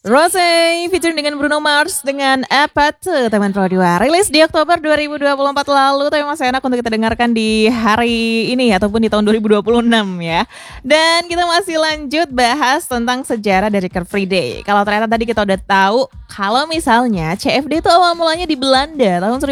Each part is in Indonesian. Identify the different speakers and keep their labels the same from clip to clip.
Speaker 1: Rose featuring dengan Bruno Mars dengan Apathy, teman Pro 2. Rilis di Oktober 2024 lalu, tapi masih enak untuk kita dengarkan di hari ini ataupun di tahun 2026 ya. Dan kita masih lanjut bahas tentang sejarah dari Car Free Day. Kalau ternyata tadi kita udah tahu kalau misalnya CFD itu awal mulanya di Belanda tahun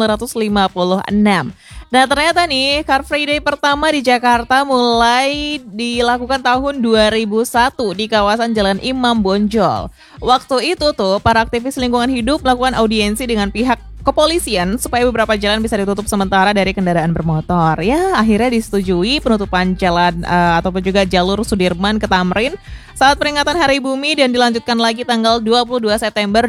Speaker 1: 1956. Nah ternyata nih Car Free Day pertama di Jakarta mulai dilakukan tahun 2001 di kawasan Jalan Imam Bonjol. Waktu itu tuh para aktivis lingkungan hidup melakukan audiensi dengan pihak kepolisian supaya beberapa jalan bisa ditutup sementara dari kendaraan bermotor. Ya akhirnya disetujui penutupan jalan ataupun juga jalur Sudirman ke Tamrin saat peringatan Hari Bumi dan dilanjutkan lagi tanggal 22 September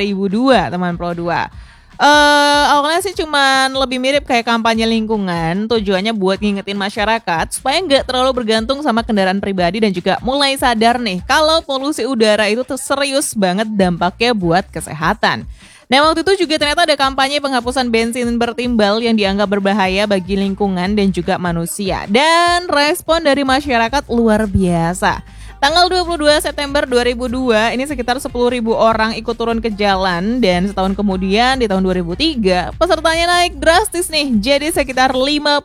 Speaker 1: 2002 teman Pro 2. Awalnya sih cuman lebih mirip kayak kampanye lingkungan. Tujuannya buat ngingetin masyarakat supaya nggak terlalu bergantung sama kendaraan pribadi dan juga mulai sadar nih kalau polusi udara itu tuh serius banget dampaknya buat kesehatan. Nah waktu itu juga ternyata ada kampanye penghapusan bensin bertimbal yang dianggap berbahaya bagi lingkungan dan juga manusia. Dan respon dari masyarakat luar biasa. Tanggal 22 September 2002, ini sekitar 10.000 orang ikut turun ke jalan. Dan setahun kemudian di tahun 2003, pesertanya naik drastis nih, jadi sekitar 50.000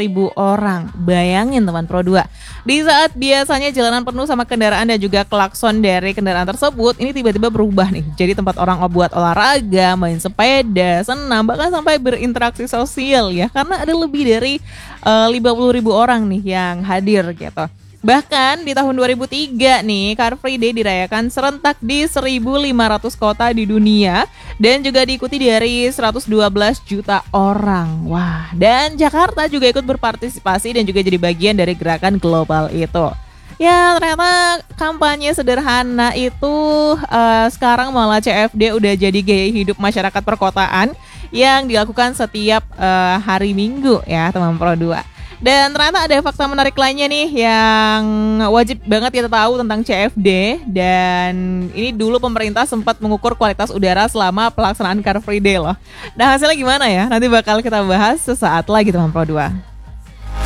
Speaker 1: orang. Bayangin teman Pro 2, di saat biasanya jalanan penuh sama kendaraan dan juga klakson dari kendaraan tersebut, ini tiba-tiba berubah nih, jadi tempat orang buat olahraga, main sepeda, senam, bahkan sampai berinteraksi sosial ya. Karena ada lebih dari 50.000 orang nih yang hadir gitu. Bahkan di tahun 2003 nih, Car Free Day dirayakan serentak di 1.500 kota di dunia dan juga diikuti dari 112 juta orang. Wah, dan Jakarta juga ikut berpartisipasi dan juga jadi bagian dari gerakan global itu. Ya ternyata kampanye sederhana itu sekarang malah CFD udah jadi gaya hidup masyarakat perkotaan yang dilakukan setiap hari Minggu ya teman Pro 2. Dan ternyata ada fakta menarik lainnya nih yang wajib banget kita tahu tentang CFD. Dan ini dulu pemerintah sempat mengukur kualitas udara selama pelaksanaan Car Free Day loh. Nah hasilnya gimana ya? Nanti bakal kita bahas sesaat lagi teman Pro 2.